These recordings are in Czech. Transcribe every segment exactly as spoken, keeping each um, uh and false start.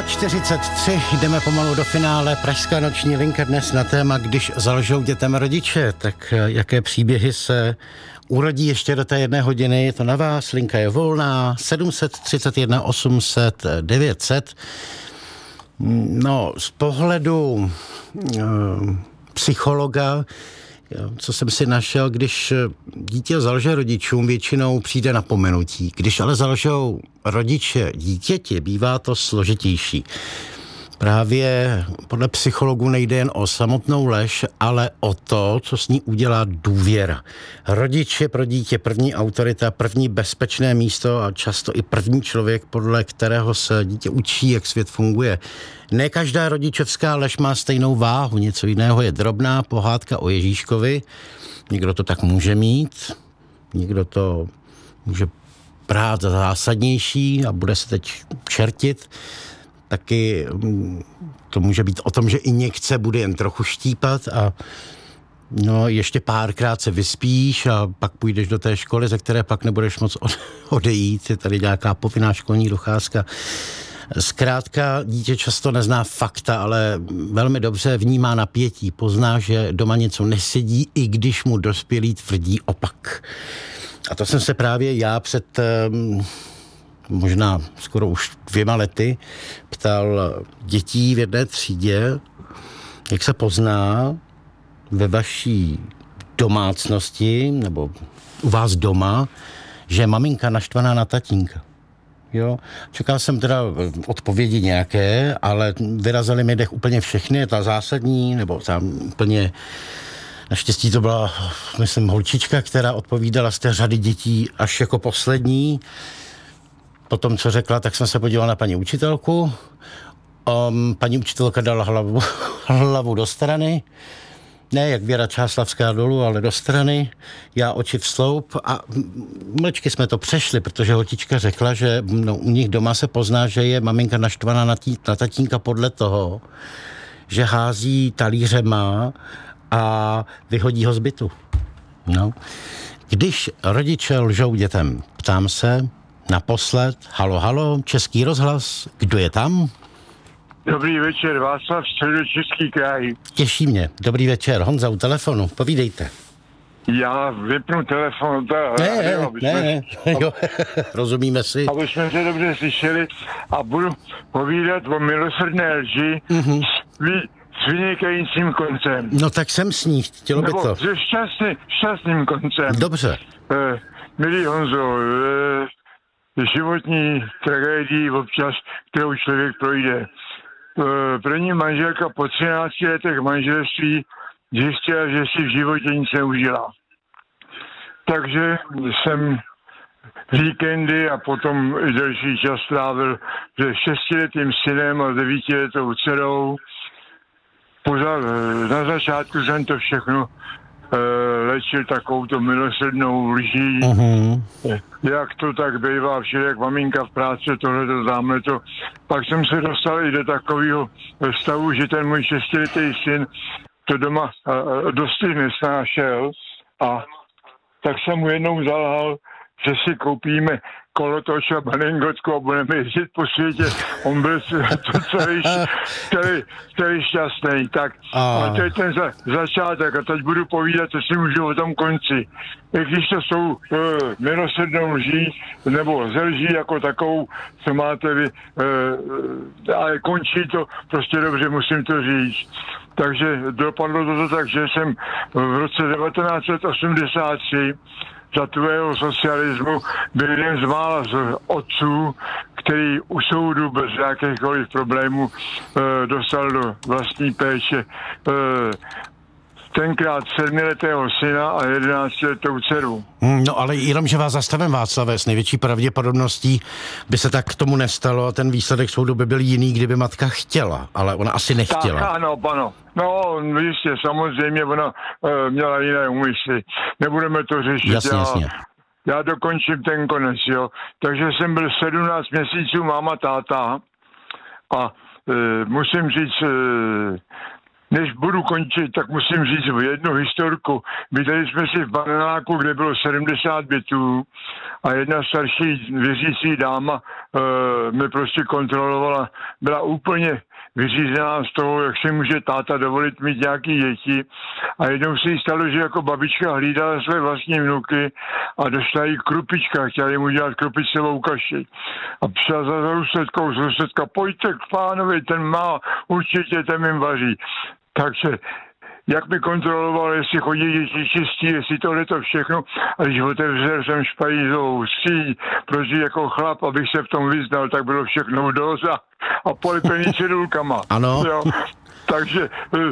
čtyřicet tři, jdeme pomalu do finále. Pražská noční linka dnes na téma, když zalžou dětem rodiče, tak jaké příběhy se urodí ještě do té jedné hodiny. Je to na vás, linka je volná, sedm set třicet jedna osm set devět set. No, z pohledu uh, psychologa, co jsem si našel, když dítě zalže rodičům, většinou přijde napomenutí. Když ale zalžou rodiče dítěti, bývá to složitější. Právě podle psychologů nejde jen o samotnou lež, ale o to, co s ní udělá důvěra. Rodič je pro dítě první autorita, první bezpečné místo a často i první člověk, podle kterého se dítě učí, jak svět funguje. Ne každá rodičovská lež má stejnou váhu, něco jiného je drobná pohádka o Ježíškovi. Někdo to tak může mít, někdo to může brát za zásadnější a bude se teď čertit. Taky to může být o tom, že i někde bude jen trochu štípat a no, ještě párkrát se vyspíš a pak půjdeš do té školy, ze které pak nebudeš moc odejít. Je tady nějaká povinná školní docházka. Zkrátka, dítě často nezná fakta, ale velmi dobře vnímá napětí. Pozná, že doma něco nesedí, i když mu dospělý tvrdí opak. A to jsem se právě já před možná skoro už dvěma lety ptal dětí v jedné třídě, jak se pozná ve vaší domácnosti nebo u vás doma, že je maminka naštvaná na tatínka. Jo? Čekal jsem teda odpovědi nějaké, ale vyrazily mi dech úplně všechny, ta zásadní, nebo tam úplně naštěstí to byla, myslím, holčička, která odpovídala z té řady dětí až jako poslední. Po tom, co řekla, tak jsem se podíval na paní učitelku. Um, paní učitelka dala hlavu, hlavu do strany. Ne, jak Věra Čáslavská dolů, ale do strany. Já oči v sloup a mlčky jsme to přešli, protože holčička řekla, že no, u nich doma se pozná, že je maminka naštvaná na, tí, na tatínka podle toho, že hází talířema a vyhodí ho z bytu. No. Když rodiče lžou dětem, ptám se, naposled, halo, halo, Český rozhlas, kdo je tam? Dobrý večer, Václav, Středočeský kraj. Těší mě, dobrý večer, Honza u telefonu, povídejte. Já vypnu telefon, ta, ne, ne, ne, ne, ne, jo, rozumíme si. Aby jsme se dobře slyšeli a budu povídat o milosrdné lži Mm-hmm. s vynikajícím koncem. No tak jsem s ní, chtělo by Nebo to. se šťastný, šťastným koncem. Dobře. Eh, milý Honzo, eh, životní tragédii občas, kterou člověk projde. První manželka po třinácti letech manželství zjistila, že si v životě nic neužila. Takže jsem víkendy a potom i delší čas strávil se šestiletým synem a devítiletou dcerou. Na začátku jsem to všechno léčil takovouto milosrdnou lží. Uh-huh. Jak to tak bývá, všelijak maminka v práci, tohleto, tamhleto. Pak jsem se dostal i do takového stavu, že ten můj šestiletý syn to doma dosti nesnášel a tak jsem mu jednou zalhal, že si koupíme kolotoč a baningotku a budeme jezdit po světě. On byl to celý, celý, celý šťastný. Tak a to je ten za, začátek a teď budu povídat, co si můžu o tom konci. I když to jsou uh, milosrdnou lží, nebo ze lží jako takovou, co máte vy, uh, ale končí to prostě dobře, musím to říct. Takže dopadlo to tak, že jsem v roce devatenáct set osmdesát tři za tvého socialismu byl jeden z mála z otců, který u soudu bez jakýchkoliv problémů e, dostal do vlastní péče e, tenkrát sedmiletého syna a jedenáctiletou dceru. No ale jenom, že vás zastavím, Václave, s největší pravděpodobností by se tak k tomu nestalo a ten výsledek soudu by byl jiný, kdyby matka chtěla, ale ona asi nechtěla. Tak, ano, ano. No, jistě, samozřejmě ona e, měla jiné úmysly. Nebudeme to řešit. Jasně, já, jasně. já dokončím ten konec, jo. Takže jsem byl sedmnáct měsíců máma, táta a e, musím říct, e, než budu končit, tak musím říct jednu historku. Bydleli jsme si v Bananáku, kde bylo sedmdesát bytů a jedna starší věřící dáma e, mě prostě kontrolovala. Byla úplně vyřízená z toho, jak si může táta dovolit mít nějaký děti. A jednou se jí stalo, že jako babička hlídala své vlastní vnuky a došla jí krupička, chtěla jim udělat krupicovou kaši. A přišla za sousedkou, sousedka, pojďte k pánovi, ten má, určitě ten jim vaří. Takže jak mi kontroloval, jestli chodí děti čistí, jestli tohle to všechno. A když otevřel jsem špajízovou síň, protože jako chlap, abych se v tom vyznal, tak bylo všechno v doza a polepený cedulkama. Ano. Jo. Takže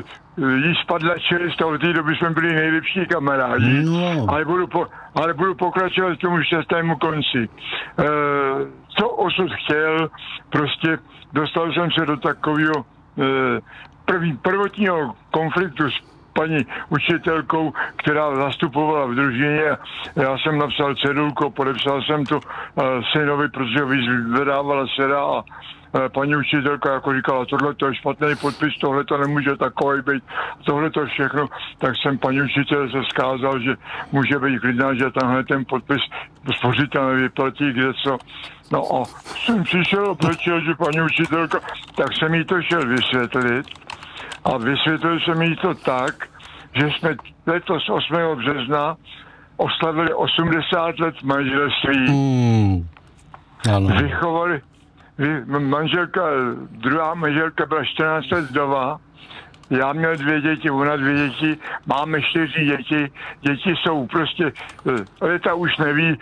jí spadla čelist a od té doby jsme byli nejlepší kamarádi. No. Ale, budu po, ale budu pokračovat k tomu šťastnému konci. E, co osud chtěl, prostě dostal jsem se do takového e, první, prvotního konfliktu s paní učitelkou, která zastupovala v družině. Já jsem napsal cedulku, podepsal jsem to uh, synovi, protože ho vyzvedávala dcera a uh, paní učitelka jako říkala, tohle to je špatný podpis, tohle to nemůže takový být, tohle to všechno, tak jsem paní učitel se zkázal, že může být klidná, že tenhle ten podpis spořitelně vyplatí kde co. No a jsem přišel a plečil, že paní učitelka, tak jsem jí to šel vysvětlit. A vysvětlil jsem jí to tak, že jsme letos osmého března oslavili osmdesát let manželství. Mm. Vychovali, vy, manželka, druhá manželka byla čtrnáct let vdova. Já měl dvě děti, ona dvě děti, máme čtyři děti. Děti jsou prostě, leta už neví,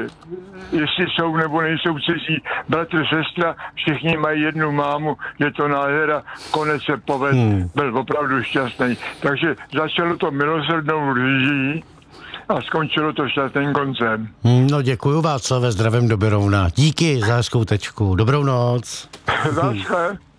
jestli jsou nebo nejsou cizí. Bratr, sestra, všichni mají jednu mámu, je to nádhera, konec se povedl, hmm. byl opravdu šťastný. Takže začalo to milosrdnou rýží a skončilo to šťastným koncem. No děkuju Václave, zdravím do Berouna. Díky za hezkou tečku. Dobrou noc. Naschle.